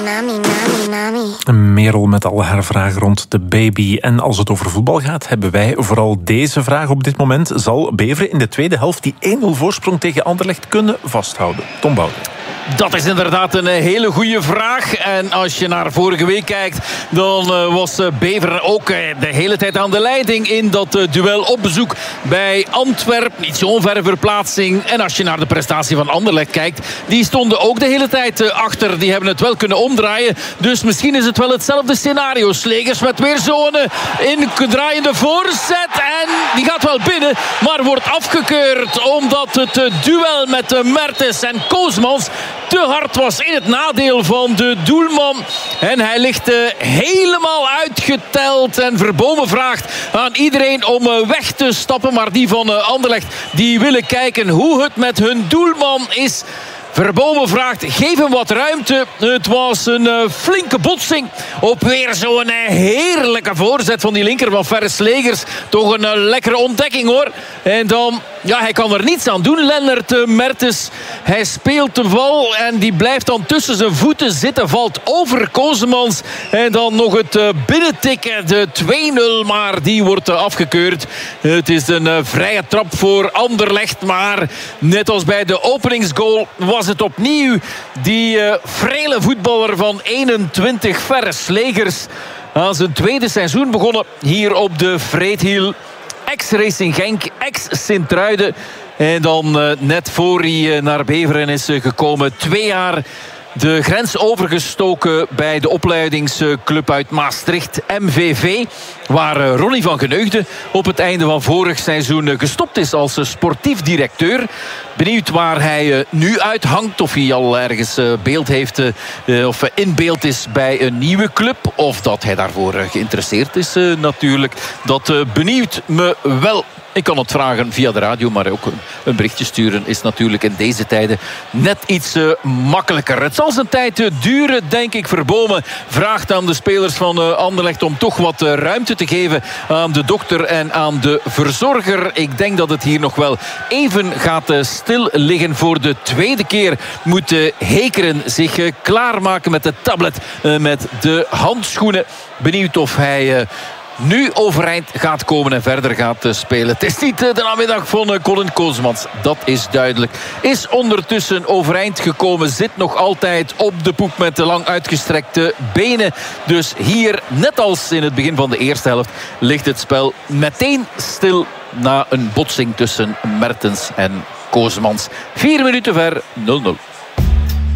Merel met al haar vragen rond de baby. En als het over voetbal gaat, hebben wij vooral deze vraag op dit moment. Zal Beveren in de tweede helft die 1-0 voorsprong tegen Anderlecht kunnen vasthouden? Tom Bouden. Dat is inderdaad een hele goede vraag. En als je naar vorige week kijkt, dan was Beveren ook de hele tijd aan de leiding in dat duel op bezoek bij Antwerpen. Niet zo'n verre verplaatsing. En als je naar de prestatie van Anderlecht kijkt, die stonden ook de hele tijd achter. Die hebben het wel kunnen omdraaien. Dus misschien is het wel hetzelfde scenario. Slegers met weer zo'n indraaiende voorzet. En die gaat wel binnen, maar wordt afgekeurd omdat het duel met Mertens en Koosmans te hard was in het nadeel van de doelman. En hij ligt helemaal uitgeteld. En Verbomen vraagt aan iedereen om weg te stappen. Maar die van Anderlecht, die willen kijken hoe het met hun doelman is. Verbomen vraagt, geef hem wat ruimte. Het was een flinke botsing op weer zo'n heerlijke voorzet van die linker van Verre Slegers. Toch een lekkere ontdekking hoor. En dan, ja, hij kan er niets aan doen, Lennart Mertens. Hij speelt de bal en die blijft dan tussen zijn voeten zitten. Valt over Kosemans. En dan nog het binnentikken, de 2-0. Maar die wordt afgekeurd. Het is een vrije trap voor Anderlecht. Maar net als bij de openingsgoal was het opnieuw die frele voetballer van 21, Verre Slegers. Aan zijn tweede seizoen begonnen hier op de Vreedhiel. Ex-Racing Genk, ex-Sint-Truiden. En dan net voor hij naar Beveren is gekomen, 2 jaar de grens overgestoken bij de opleidingsclub uit Maastricht, MVV. Waar Ronnie van Geneugde op het einde van vorig seizoen gestopt is als sportief directeur. Benieuwd waar hij nu uithangt. Of hij al ergens beeld heeft of in beeld is bij een nieuwe club. Of dat hij daarvoor geïnteresseerd is natuurlijk. Dat benieuwt me wel. Ik kan het vragen via de radio, maar ook een berichtje sturen is natuurlijk in deze tijden net iets makkelijker. Het zal zijn tijd duren, denk ik. Verbomen vraagt aan de spelers van Anderlecht om toch wat ruimte te geven aan de dokter en aan de verzorger. Ik denk dat het hier nog wel even gaat stil liggen. Voor de tweede keer moet Hekeren zich klaarmaken met de tablet, met de handschoenen. Benieuwd of hij nu overeind gaat komen en verder gaat spelen. Het is niet de namiddag van Colin Koosmans. Dat is duidelijk. Is ondertussen overeind gekomen. Zit nog altijd op de poep met de lang uitgestrekte benen. Dus hier, net als in het begin van de eerste helft, ligt het spel meteen stil na een botsing tussen Mertens en Koosmans. 4 minuten ver, 0-0.